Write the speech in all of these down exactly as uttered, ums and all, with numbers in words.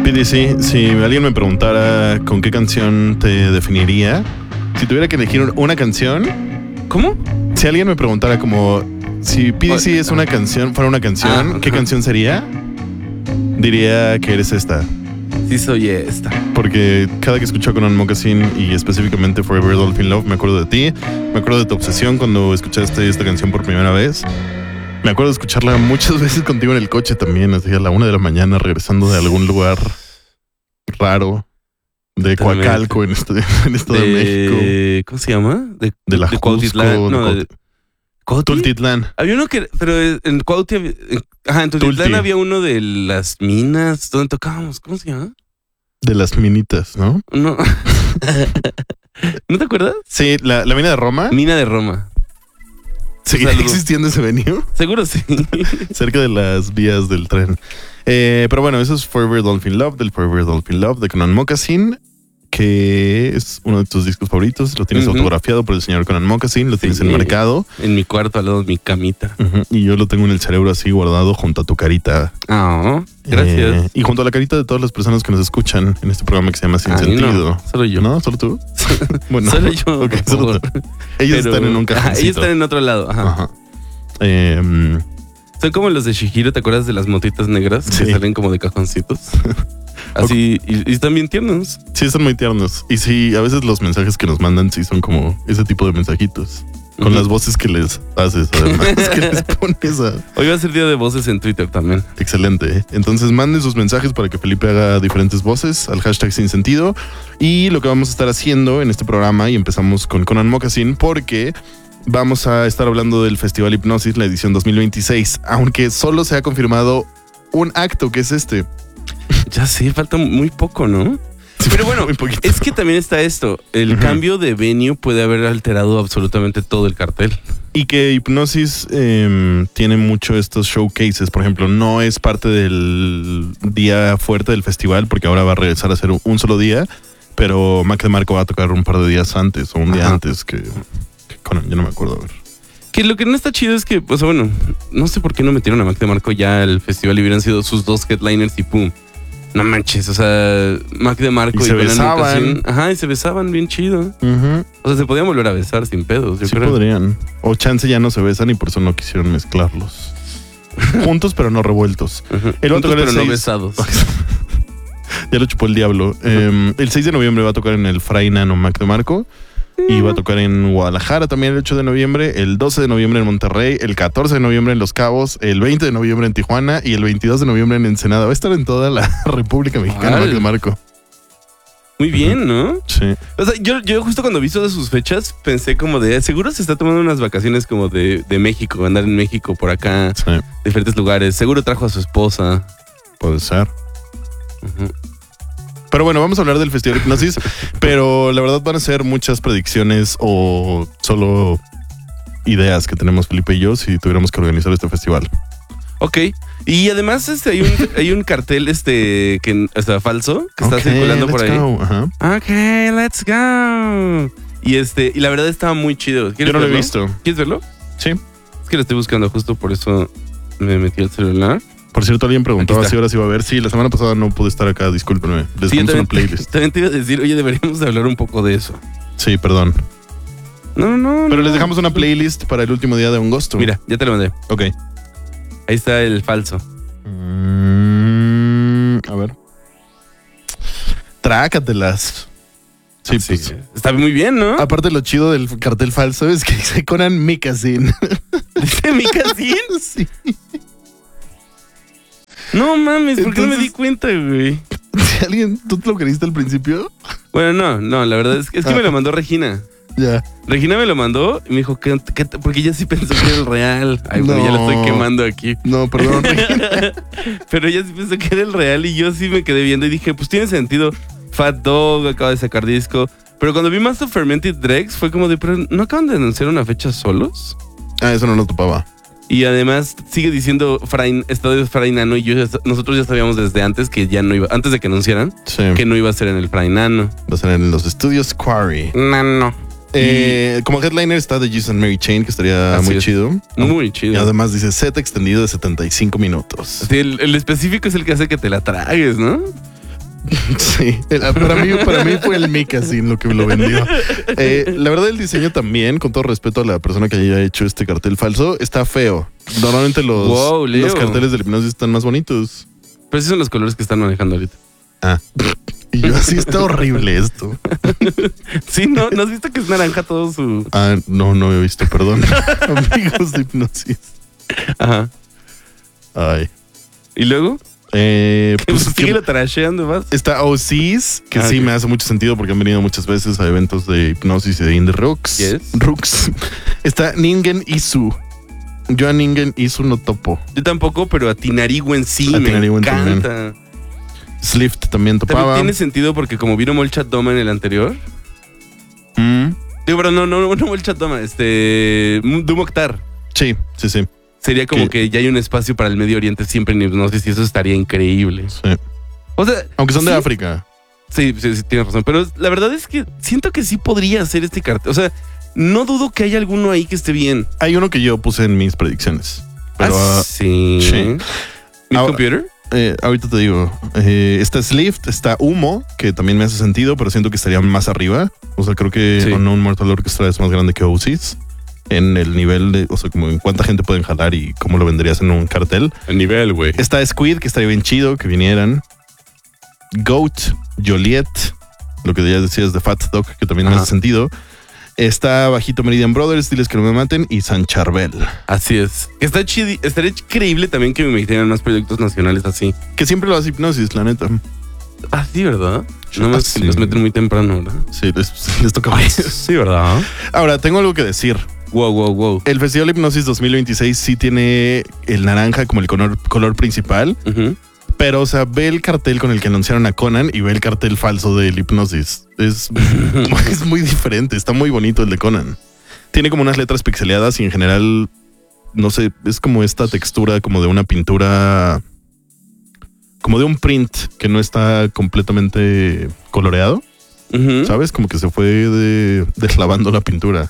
P D C, si alguien me preguntara con qué canción te definiría, si tuviera que elegir una canción... ¿Cómo? Si alguien me preguntara como si P D C es una canción, fuera una canción, ah, ¿qué ajá. canción sería? Diría que eres esta. Sí, soy esta. Porque cada que escucho Conan Moccasin y específicamente Forever Dolphin Love, me acuerdo de ti, me acuerdo de tu obsesión cuando escuchaste esta canción por primera vez. Me acuerdo de escucharla muchas veces contigo en el coche también, así a la una de la mañana regresando de algún lugar raro. De Coacalco, en este, en Estado de, de México. ¿Cómo se llama? De, de la de Cuautitlán. No, de Tultitlán. Había uno que, pero en Cuautitlán, ajá, en Tultitlán Tulti. Había uno de las minas donde tocábamos. ¿Cómo se llama? De las minitas, ¿no? No. ¿No te acuerdas? Sí, la, la mina de Roma. Mina de Roma. ¿Seguirá existiendo ese venue? Seguro sí. Cerca de las vías del tren. Eh, pero bueno, eso es Forever Dolphin Love, del Forever Dolphin Love de Conan Moccasin, que es uno de tus discos favoritos. Lo tienes uh-huh. autografiado por el señor Conan Moccasin, lo tienes sí, enmarcado. En mi cuarto, al lado de mi camita. Uh-huh. Y yo lo tengo en el cerebro así guardado junto a tu carita. Oh, gracias. Eh, y junto a la carita de todas las personas que nos escuchan en este programa que se llama Sin Ay, Sentido. No, solo yo. ¿No? ¿Solo tú? Bueno, solo yo. Okay, solo tú. Ellos Pero, están en un cajoncito. Ajá, ellos están en otro lado. Ajá. Ajá. Eh, Son como los de Shihiro, ¿te acuerdas de las motitas negras sí. que salen como de cajoncitos? Así, okay. y, y están bien tiernos. Sí, son muy tiernos. Y sí, a veces los mensajes que nos mandan sí son como ese tipo de mensajitos. Con uh-huh. las voces que les haces, además, que les pones a... Hoy va a ser día de voces en Twitter también. Excelente. ¿eh? Entonces manden sus mensajes para que Felipe haga diferentes voces al hashtag Sin Sentido. Y lo que vamos a estar haciendo en este programa, y empezamos con Conan Moccasin, porque... vamos a estar hablando del Festival Hipnosis, la edición dos mil veintiséis, aunque solo se ha confirmado un acto, que es este. Ya sí, falta muy poco, ¿no? Sí, pero bueno, es que también está esto. El uh-huh. cambio de venue puede haber alterado absolutamente todo el cartel. Y que Hipnosis eh, tiene mucho estos showcases. Por ejemplo, no es parte del día fuerte del festival, porque ahora va a regresar a ser un solo día, pero Mac DeMarco va a tocar un par de días antes o un día Ajá. antes que... Conan, yo no me acuerdo, a ver. Que lo que no está chido es que, pues bueno, no sé por qué no metieron a Mac DeMarco ya al festival y hubieran sido sus dos headliners y pum. No manches, o sea, Mac DeMarco y, y se besaban. Moccasin, ajá, y se besaban bien chido. Uh-huh. O sea, se podían volver a besar sin pedos, yo sí creo. podrían. O chance ya no se besan y por eso no quisieron mezclarlos. Juntos pero no revueltos. Uh-huh. El Juntos otro pero seis... no besados. Ya lo chupó el diablo. Uh-huh. Eh, el seis de noviembre va a tocar en el Fray Nano Mac DeMarco. Y va a tocar en Guadalajara también el ocho de noviembre, el doce de noviembre en Monterrey, el catorce de noviembre en Los Cabos, el veinte de noviembre en Tijuana y el veintidós de noviembre en Ensenada. Va a estar en toda la República Mexicana, Mac DeMarco. Muy bien, ¿no? Sí. O sea, yo, yo justo cuando vi todas sus fechas pensé como de, seguro se está tomando unas vacaciones como de, de México, andar en México por acá, sí. diferentes lugares. Seguro trajo a su esposa. Puede ser. Uh-huh. Pero bueno, vamos a hablar del Festival Hipnosis, pero la verdad van a ser muchas predicciones o solo ideas que tenemos Felipe y yo si tuviéramos que organizar este festival. Ok. Y además este hay un, hay un cartel este que está falso que está okay, circulando por ahí. Go. Ajá. Ok, let's go. Y este, y la verdad estaba muy chido. Yo no verlo? lo he visto. ¿Quieres verlo? Sí. Es que lo estoy buscando justo, por eso me metí al celular. Por cierto, alguien preguntaba si ahora sí iba a ver. Sí, la semana pasada no pude estar acá, discúlpenme. Les sí, damos también, una playlist. También te iba a decir, oye, deberíamos de hablar un poco de eso. Sí, perdón. No, no, Pero no. les dejamos una playlist para el último día de agosto. Mira, ya te lo mandé. Ok. Ahí está el falso. Mm, a ver. Trácatelas. Sí, Así pues. que está muy bien, ¿no? Aparte, lo chido del cartel falso es que dice Conan Moccasin. ¿Dice Moccasin? Sí. No mames, ¿por qué Entonces, no me di cuenta, güey? ¿Alguien, tú te lo creíste al principio? Bueno, no, no, la verdad es que, es que ah. me lo mandó Regina. Ya. Regina me lo mandó y me dijo que, que porque ella sí pensó que era el real. Ay, no. Bueno, ya la estoy quemando aquí. No, perdón, Regina. Pero ella sí pensó que era el real y yo sí me quedé viendo y dije, pues tiene sentido. Fat Dog acaba de sacar disco. Pero cuando vi Master Fermented Dregs fue como de, pero ¿no acaban de anunciar una fecha solos? Ah, eso no lo topaba. Y además sigue diciendo Fray, Estadio Fray Nano y yo ya, nosotros ya sabíamos desde antes que ya no iba, antes de que anunciaran, sí, que no iba a ser en el Fray Nano. Va a ser en los estudios Quarry. Nano. Eh, como headliner está The Jesus and Mary Chain, que estaría Así muy es. chido. Muy chido. Y además dice set extendido de setenta y cinco minutos. Sí, el, el específico es el que hace que te la tragues, ¿no? Sí, para mí, para mí fue el Mikasin lo que me lo vendió. Eh, la verdad, el diseño también, con todo respeto a la persona que haya hecho este cartel falso, está feo. Normalmente los, Wow, Leo. los carteles de la hipnosis están más bonitos. Pero esos son los colores que están manejando ahorita. Ah. Y yo así, está horrible esto. Sí, ¿no? ¿No has visto que es naranja todo su...? Ah, no, no he visto, perdón. Amigos de hipnosis. Ajá. Ay. ¿Y luego? Eh, Pues pues, sigue que- lo trasheando más. Está O Cs, que Ah, sí ok. me hace mucho sentido porque han venido muchas veces a eventos de hipnosis y de Indie Rocks. Yes. Rooks. Está Ningen Isu. Yo a Ningen Isu no topo. Yo tampoco, pero a Tinariwen sí, A me Tinariwen encanta. Slift también También topaba. tiene sentido porque como vino Molchat Doma en el anterior. Mm, Digo, pero no, no, no, no Molchat Doma, este... Doom Oktar. sí, sí, sí, Sería como ¿Qué? que ya hay un espacio para el Medio Oriente siempre en hipnosis y eso estaría increíble. sí. O sea, Aunque son de sí, África. Sí, sí, sí, tienes razón. Pero la verdad es que siento que sí podría ser este cartel. O sea, no dudo que haya alguno ahí que esté bien. Hay uno que yo puse en mis predicciones. Pero ah, ah, sí. sí. ¿Mi Ahora- computer? eh, ahorita te digo. eh, está Slift, está Humo, que también me hace sentido, pero siento que estaría más arriba. O sea, creo que Sí. Unknown Mortal Orchestra es más grande que O Cs. En el nivel de, o sea, como en cuánta gente pueden jalar y cómo lo venderías en un cartel. El nivel, güey. Está Squid, que estaría bien chido que vinieran. Goat, Joliet, lo que ya decías de Fat Dog, que también me Ajá. hace sentido. Está bajito Meridian Brothers, diles que no me maten, y San Charbel. Así es. Que está chido. Estaría increíble también que me metieran más proyectos nacionales así. Que siempre lo hace hipnosis, la neta. Ah, sí, ¿verdad? No Ah, más sí. que los meten muy temprano, ¿verdad? Sí, les, les toca más. Sí, ¿verdad? Ahora, tengo algo que decir. Wow, wow, wow. El Festival Hipnosis dos mil veintiséis sí tiene el naranja como el color, color principal, Ujú. pero, o sea, ve el cartel con el que anunciaron a Conan y ve el cartel falso del Hipnosis. Es, es muy diferente, está muy bonito el de Conan. Tiene como unas letras pixeleadas y en general, no sé, es como esta textura como de una pintura, como de un print que no está completamente coloreado, Ujú. ¿sabes? Como que se fue de, deslavando la pintura.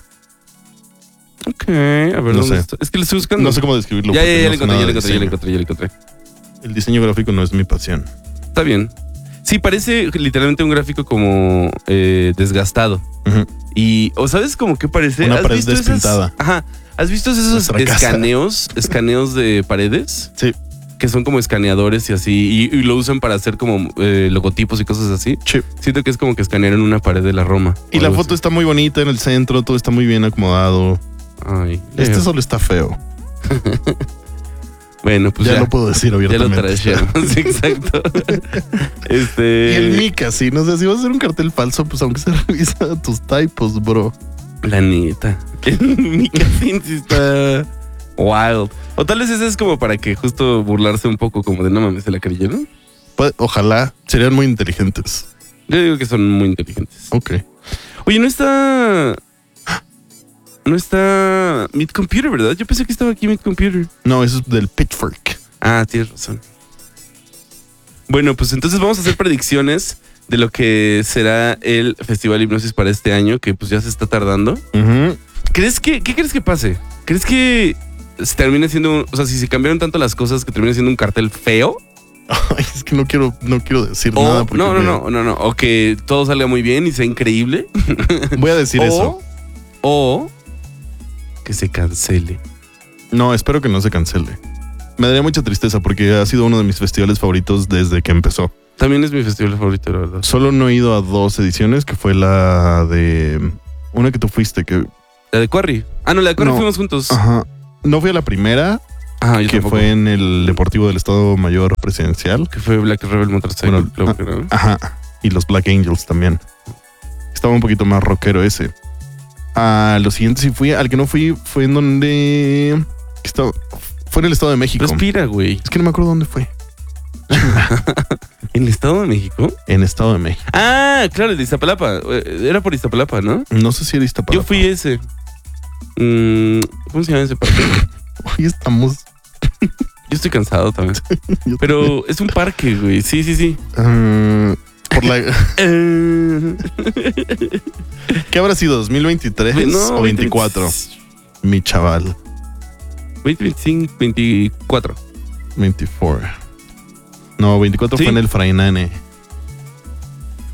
Ok, a ver, No ¿dónde sé. está? Es que le estoy buscando. No sé cómo describirlo. Ya, ya, porque ya, no le sé encontré, nada ya le de encontré, ya le diseño. encontré, ya le encontré. El diseño gráfico no es mi pasión. Está bien. Sí, parece literalmente un gráfico como eh, desgastado. Ujú. Y, o sabes como que parece. Una ¿Has pared visto esas- despintada. Ajá. ¿Has visto esos Nuestra casa. escaneos, escaneos de paredes? Sí. Que son como escaneadores y así, y, y lo usan para hacer como eh, logotipos y cosas así. Sí. Siento que es como que escanearon una pared de la Roma. Y o la algo foto está muy bonita en el centro, todo está muy bien acomodado. así. Ay, Este Leo. solo está feo. Bueno, pues ya, ya. lo puedo decir ya lo abiertamente. trasheamos, sí, exacto. este. Y el Mika, sí, no sé, si vas a hacer un cartel falso, pues aunque se revisa tus typos, bro. La neta. Mi casín sí está wild. O tal vez ese es como para que justo burlarse un poco, como de no mames, ¿se la creyeron? Pues, ojalá, serían muy inteligentes. Yo digo que son muy inteligentes. Ok. Oye, no está. No está Mid Computer, ¿verdad? Yo pensé que estaba aquí Mid Computer. No, eso es del Pitchfork. Ah, tienes razón. Bueno, pues entonces vamos a hacer predicciones de lo que será el Festival Hipnosis para este año, que pues ya se está tardando. Ujú. ¿Crees que, ¿Qué crees que pase? ¿Crees que se termine siendo, o sea, si se cambiaron tanto las cosas, que termine siendo un cartel feo? Ay, es que no quiero, no quiero decir O, nada. porque no, no, me- no, no, no. O que todo salga muy bien y sea increíble. Voy a decir o, eso. O que se cancele. No, espero que no se cancele. Me daría mucha tristeza porque ha sido uno de mis festivales favoritos desde que empezó. También es mi festival favorito, la verdad. Solo no he ido a dos ediciones, que fue la de una que tú fuiste, que La de Quarry. Ah, no, la de Quarry No. fuimos juntos. ajá, no fui a la primera, Ah, yo que tampoco. fue en el Deportivo del Estado Mayor Presidencial. Que fue Black Rebel Motorcycle Bueno, Club, ¿no? Ajá, y los Black Angels también. Estaba un poquito más rockero ese. A lo siguiente sí fui, al que no fui fue en donde estaba, fue en el Estado de México. Respira, güey. Es que no me acuerdo dónde fue. ¿En el Estado de México? En Estado de México. Ah, claro, el de Iztapalapa. Eh, Era por Iztapalapa, ¿no? No sé si era Iztapalapa. Yo fui ese. Mm, ¿Cómo se llama ese parque? Hoy estamos. Yo estoy cansado también. yo Pero es un parque, güey. Sí, sí, sí. también. Ah, por la. Eh, ¿Qué habrá sido? ¿dos mil veintitrés no, o veinticuatro? Mi chaval. veinte, veinticinco, veinticuatro. veinticuatro. No, veinticuatro Sí. fue en el Frainane.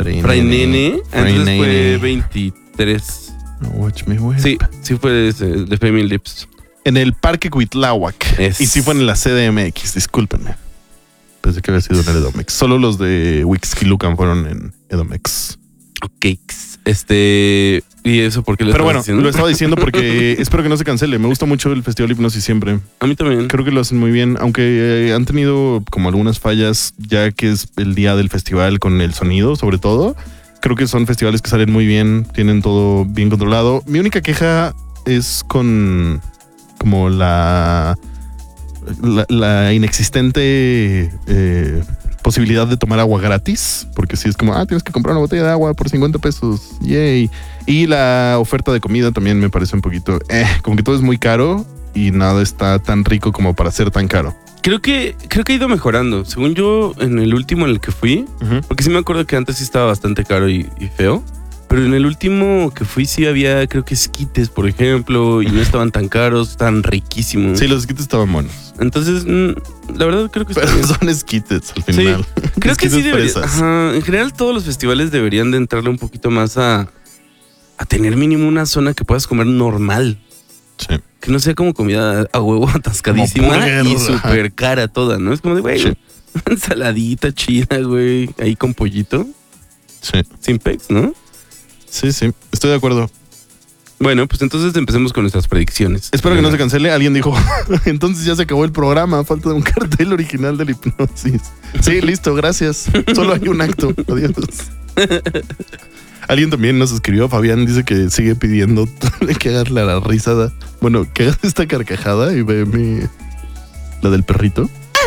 Fray Fray Nene. Nene. Fray Entonces fue Nene. veintitrés. No, watch me whip. Sí, sí fue ese, de Flaming Lips. En el Parque Cuitláhuac. Es- Y sí fue en la C D M X, discúlpenme. Pensé que había sido en el Edomex. Solo los de Wixquilucan fueron en Edomex. Ok. Este. ¿Y eso por qué lo Pero estás bueno, diciendo? lo estaba diciendo porque espero que no se cancele. Me gusta mucho el Festival Hipnosis siempre. A mí también. Creo que lo hacen muy bien, aunque eh, han tenido como algunas fallas ya que es el día del festival con el sonido, sobre todo. Creo que son festivales que salen muy bien, tienen todo bien controlado. Mi única queja es con como la la, la inexistente eh, posibilidad de tomar agua gratis, porque si es como, ah, tienes que comprar una botella de agua por cincuenta pesos, yay. Y la oferta de comida también me parece un poquito, eh, como que todo es muy caro y nada está tan rico como para ser tan caro. Creo que, creo que ha ido mejorando. Según yo, en el último en el que fui, Uh-huh. porque sí me acuerdo que antes sí estaba bastante caro y, y feo. Pero en el último que fui sí había, creo que esquites, por ejemplo, y no estaban tan caros, tan riquísimos. Sí, los esquites estaban buenos. Entonces, mm, la verdad creo que está Pero bien. son esquites al final. Creo que sí Esquites debería. fresas. Ajá, en general todos los festivales deberían de entrarle un poquito más a, a tener mínimo una zona que puedas comer normal. Sí. Que no sea como comida a huevo atascadísima Como burger, y ajá. súper cara toda, ¿no? Es como de, güey, Sí. una ensaladita chida, güey, ahí con pollito, Sí, sin pex, ¿no? sí, sí. Estoy de acuerdo. Bueno, pues entonces empecemos con nuestras predicciones. Espero que no se cancele. Alguien dijo, entonces ya se acabó el programa. Falta un cartel original del hipnosis. Sí, listo, gracias. Solo hay un acto. Adiós. Alguien también nos escribió, Fabián dice que sigue pidiendo que hagas la, la risada. Bueno, que hagas esta carcajada y ve mi... La del perrito.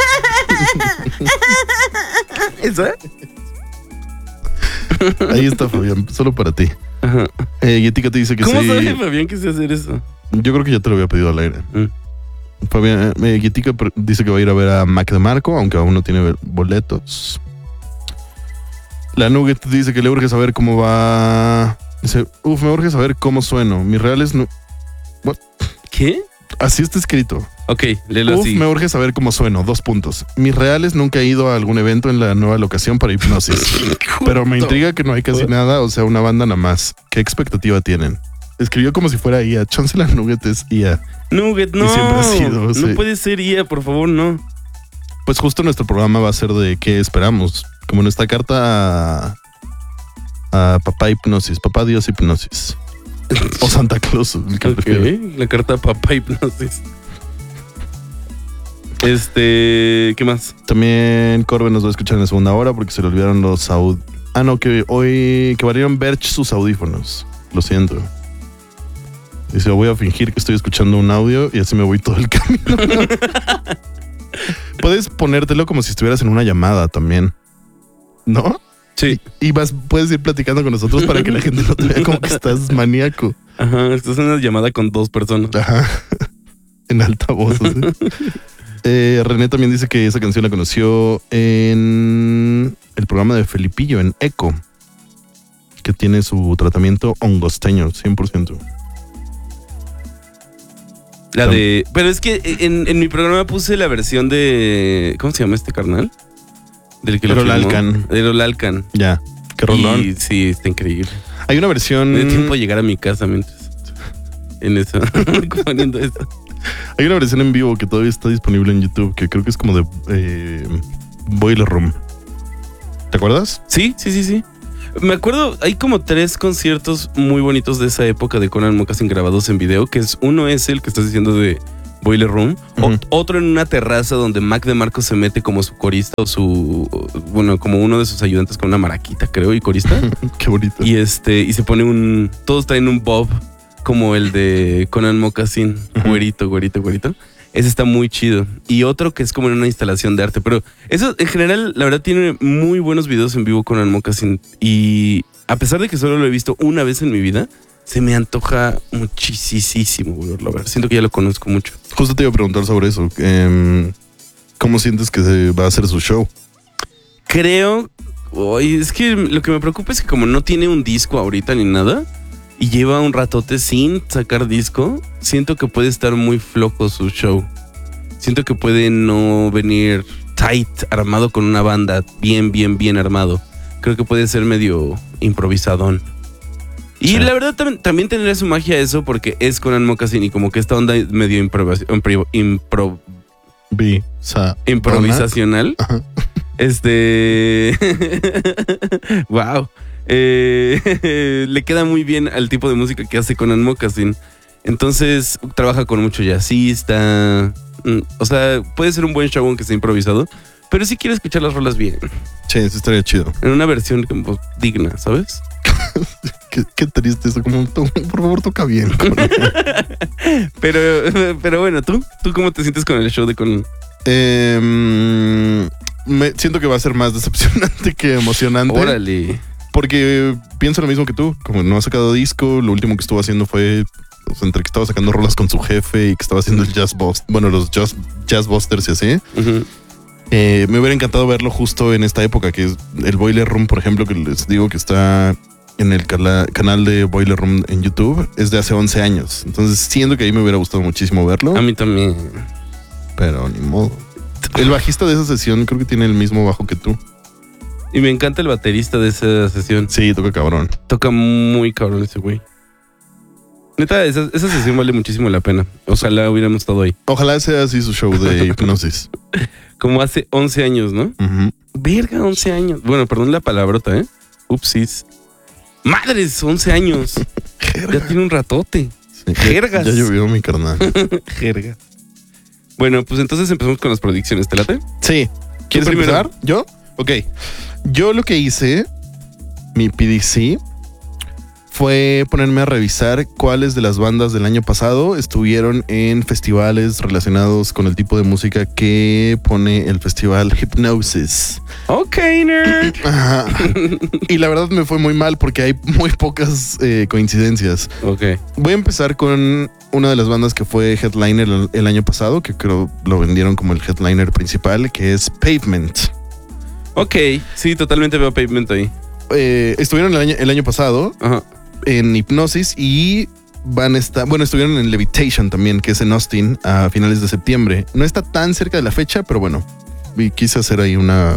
¿Esa? Ahí está, Fabián, solo para ti. Ajá. Eh, Yetica te dice que ¿Cómo sí. sabe Fabián que sé hacer eso? Yo creo que ya te lo había pedido al aire. Mm. Fabián, eh, Yetica pr- dice que va a ir a ver a Mac de Marco, aunque aún no tiene boletos. La Nugget dice que le urge saber cómo va. Dice, uf, me urge saber cómo sueno. Mis reales no. ¿Qué? Así está escrito. Ok, léelo Uf, así. me urge saber cómo sueno. Dos puntos. Mis reales nunca he ido a algún evento en la nueva locación para hipnosis. Pero me intriga que no hay casi nada, o sea, una banda nada más. ¿Qué expectativa tienen? Escribió como si fuera I A. Chance la Nugget es I A. Nugget, no. siempre ha sido, no sí. puede ser I A, por favor, no. Pues justo nuestro programa va a ser de qué esperamos. Como nuestra carta a, a Papá Hipnosis, Papá Dios Hipnosis. O Santa Claus, el que Ok, prefiera. la carta papá hipnosis. Este, ¿qué más? También Corben nos va a escuchar en la segunda hora porque se le olvidaron los aud... Ah, no, que hoy que valieron Berch sus audífonos. Lo siento. Dice, voy a fingir que estoy escuchando un audio y así me voy todo el camino. Puedes ponértelo como si estuvieras en una llamada también. ¿No? Sí. Y vas, puedes ir platicando con nosotros para que la gente no te vea como que estás maníaco. Ajá, estás en una llamada con dos personas. Ajá. En altavoz. Así. eh, René también dice que esa canción la conoció en el programa de Felipillo, en Eco, que tiene su tratamiento hongosteño, cien por ciento. La de. Pero es que en, en mi programa puse la versión de. ¿Cómo se llama este carnal? Del que lo Errol filmó. Alcan. De Errol Alcan. Ya, qué rolón. Y sí, está increíble. Hay una versión. Me dio tiempo de llegar a mi casa mientras. En eso. Poniendo eso. Hay una versión en vivo que todavía está disponible en YouTube, que creo que es como de eh, Boiler Room. ¿Te acuerdas? Sí, sí, sí, sí. Me acuerdo, hay como tres conciertos muy bonitos de esa época de Conan Moccasin grabados en video, que es uno es el que estás diciendo de Boiler Room, o- Ujú. otro en una terraza donde Mac DeMarco se mete como su corista o su, bueno, como uno de sus ayudantes con una maraquita, creo, y corista. Qué bonito. Y este, y se pone un, todos traen un bob como el de Conan Moccasin, Ujú. güerito, güerito, güerito. Ese está muy chido. Y otro que es como en una instalación de arte. Pero eso, en general, la verdad, tiene muy buenos videos en vivo con Conan Moccasin. Y a pesar de que solo lo he visto una vez en mi vida, se me antoja muchísimo volverlo a ver. Siento que ya lo conozco mucho. Justo te iba a preguntar sobre eso. Eh, ¿Cómo sientes que se va a hacer su show? Creo... Oye, es que lo que me preocupa es que como no tiene un disco ahorita ni nada, y lleva un ratote sin sacar disco, siento que puede estar muy flojo su show. Siento que puede no venir tight, armado con una banda, bien, bien, bien armado. creo que puede ser medio improvisadón. Y sí. la verdad también, también tendría su magia eso porque es Conan Moccasin y como que esta onda medio improvisación. Impro, impro, Visa, improvisacional. Ajá. Este. Wow. Eh, le queda muy bien al tipo de música que hace Conan Moccasin. Entonces trabaja con mucho jazzista. O sea, puede ser un buen show aunque sea improvisado. Pero sí quiero escuchar las rolas bien. Sí, eso estaría chido. En una versión como digna, ¿sabes? qué, qué triste eso. Como, por favor, toca bien. pero, pero bueno, ¿tú? ¿Tú cómo te sientes con el show de Conan? Eh, me siento que va a ser más decepcionante que emocionante. Órale. Porque pienso lo mismo que tú. Como no ha sacado disco, lo último que estuvo haciendo fue... O sea, entre que estaba sacando rolas con su jefe y que estaba haciendo el Jazz Bust, bueno, los Jazz, Jazz Busters y así. Uh-huh. Eh, me hubiera encantado verlo justo en esta época, que es el Boiler Room, por ejemplo, que les digo que está en el cala, canal de Boiler Room en YouTube, es de hace once años. Entonces siento que ahí me hubiera gustado muchísimo verlo. A mí también. Pero ni modo. El bajista de esa sesión creo que tiene el mismo bajo que tú. Y me encanta el baterista de esa sesión. Sí, toca cabrón. Toca muy cabrón ese güey. Neta, esa, esa sesión vale muchísimo la pena. Ojalá hubiéramos estado ahí. Ojalá sea así su show de hipnosis. Como hace once años, ¿no? Uh-huh. Verga, once años. Bueno, perdón la palabrota, ¿eh? Upsis. Madres, once años. Ya tiene un ratote. Sí, Jergas. Ya, ya llovió mi carnal. Jergas. Bueno, pues entonces empezamos con las predicciones. ¿Te late? Sí. ¿Quieres empezar? ¿Yo? Ok. Yo lo que hice, mi P D C, fue ponerme a revisar cuáles de las bandas del año pasado estuvieron en festivales relacionados con el tipo de música que pone el festival Hipnosis. Ok, nerd. Ajá. Y la verdad me fue muy mal porque hay muy pocas eh, coincidencias. Ok. Voy a empezar con una de las bandas que fue headliner el, el año pasado, que creo lo vendieron como el headliner principal, que es Pavement. Ok, sí, totalmente veo Pavement ahí. Eh, estuvieron el año, el año pasado. Ajá. En Hipnosis y van a estar, bueno, estuvieron en Levitation también, que es en Austin a finales de septiembre. No está tan cerca de la fecha, pero bueno, quise hacer ahí una,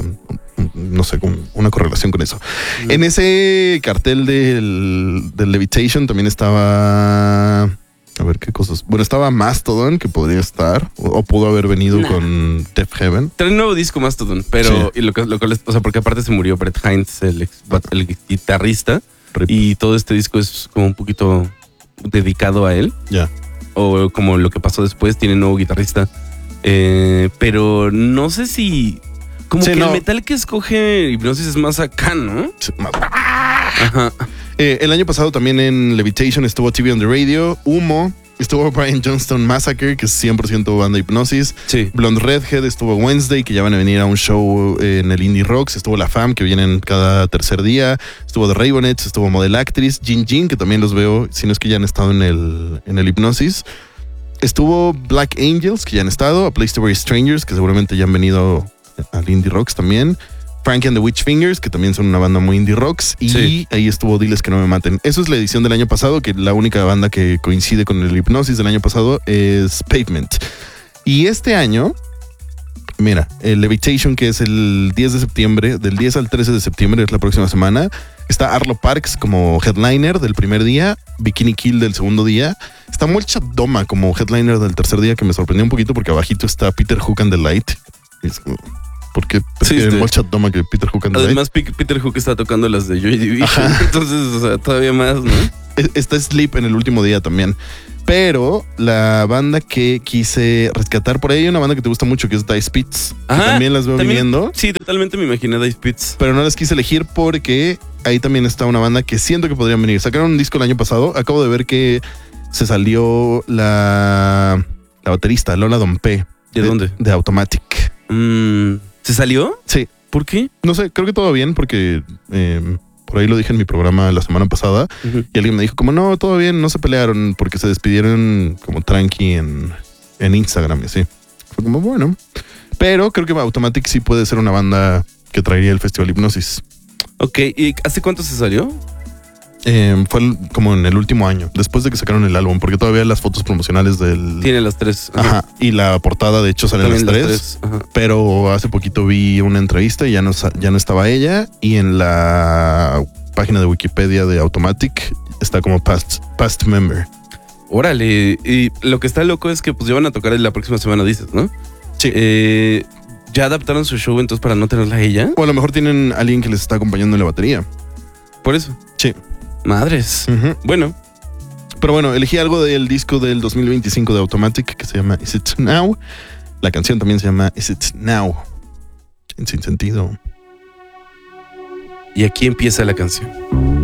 no sé, una correlación con eso. Mm. En ese cartel del, del Levitation también estaba, a ver qué cosas. Bueno, estaba Mastodon, que podría estar, o, o pudo haber venido nah. con Death Heaven. Trae un nuevo disco Mastodon, pero sí. y lo, lo cual es, o sea, porque aparte se murió Brett Hines, el, ex, el guitarrista. Y todo este disco es como un poquito dedicado a él. Ya. Yeah. O como lo que pasó después, tiene nuevo guitarrista. Eh, pero no sé si... Como sí, que no. el metal que escoge Hipnosis es más acá, ¿no? Sí, más... Ajá. Eh, el año pasado también en Levitation estuvo T V on the Radio, Humo, estuvo Brian Johnston Massacre, que es cien por ciento banda Hipnosis. Sí. Blonde Redhead, estuvo Wednesday, que ya van a venir a un show en el Indie Rocks. Estuvo La Fam, que vienen cada tercer día. Estuvo The Ravenettes, estuvo Model Actress. Jin Jin, que también los veo, si no es que ya han estado en el, en el Hipnosis. Estuvo Black Angels, que ya han estado. A Place to Bury Strangers, que seguramente ya han venido al Indie Rocks también. Frankie and the Witch Fingers, que también son una banda muy indie rocks. Y sí. ahí estuvo Diles que no me maten. Eso es la edición del año pasado, que la única banda que coincide con el Hipnosis del año pasado es Pavement. Y este año, mira, el Levitation, que es el diez de septiembre, del diez al trece de septiembre, es la próxima semana. Está Arlo Parks como headliner del primer día, Bikini Kill del segundo día. Está Molchat Doma como headliner del tercer día, que me sorprendió un poquito porque abajito está Peter Hook and the Light. Es como... Porque sí, sí, Molchat Doma que Peter Hook and the Además, Light. Peter Hook está tocando las de Joy Division. Ajá. Entonces, o sea, todavía más, ¿no? Está Sleep en el último día también. Pero la banda que quise rescatar por ahí, hay una banda que te gusta mucho, que es Dice Pits. Ajá, que también las veo también, viniendo. Sí, totalmente me imaginé Dice Pits. Pero no las quise elegir porque ahí también está una banda que siento que podrían venir. Sacaron un disco el año pasado. Acabo de ver que se salió la, la baterista, Lola Dompe. ¿De, ¿De dónde? De Automatic. Mm, ¿Se salió? Sí. ¿Por qué? No sé, creo que todo bien porque... Eh, por ahí lo dije en mi programa la semana pasada. Uh-huh. Y alguien me dijo como, no, todo bien, no se pelearon porque se despidieron como tranqui en, en Instagram y así. Fue como, bueno. Pero creo que Automatic sí puede ser una banda que traería el Festival Hipnosis. Ok, ¿y hace cuánto se salió? Eh, fue el- como en el último año, después de que sacaron el álbum, porque todavía las fotos promocionales del... Tiene las tres. Ajá, y la portada de hecho salen las También tres, Ajá. pero hace poquito vi una entrevista y ya no, sa- ya no estaba ella, y en la página de Wikipedia de Automatic está como past, past member. Órale. Y lo que está loco es que pues ya van a tocar la próxima semana, dices, ¿no? Sí. Eh, ya adaptaron su show entonces para no tenerla a ella. O a lo mejor tienen a alguien que les está acompañando en la batería. Por eso. Sí. Madres. Ujú. Bueno, Pero bueno, elegí algo del disco del dos mil veinticinco de Automatic que se llama Is It Now. La canción también se llama Is It Now. En Sin Sentido. y aquí empieza la canción.